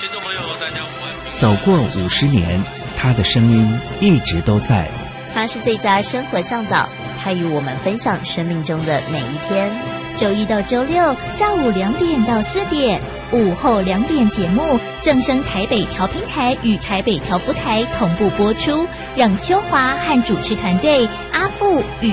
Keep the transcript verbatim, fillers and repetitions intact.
众朋友，大家午安。 走过五十年，他的声音一直都在。 他是最佳生活向导，他与我们分享生命中的每一天。 周一到周六下午两点到四点，午后两点节目正声台北调频台与台北调布台同步播出，让秋华和主持团队阿富与